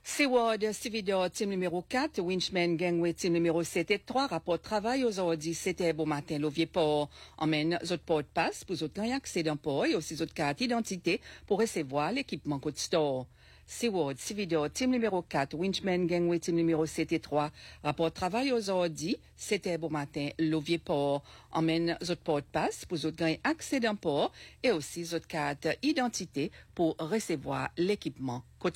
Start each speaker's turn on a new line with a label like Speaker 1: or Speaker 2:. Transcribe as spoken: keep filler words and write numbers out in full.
Speaker 1: Seward, Cividor, team numéro quatre, Winchman, Gangway, team numéro sept et trois, rapport de travail aux ordres, c'était bon matin, le Vieux-Port. Emmène, autres porte passe pour autres gagnants accès d'un port et aussi autres cartes d'identité pour recevoir l'équipement Code Store. Seward, Cividor, team numéro quatre, Winchman, Gangway, team numéro sept et trois, rapport de travail aux ordres, c'était bon matin, le Vieux-Port. Emmène, autres porte passe pour autres gagnants accès d'un port et aussi autres cartes d'identité pour recevoir l'équipement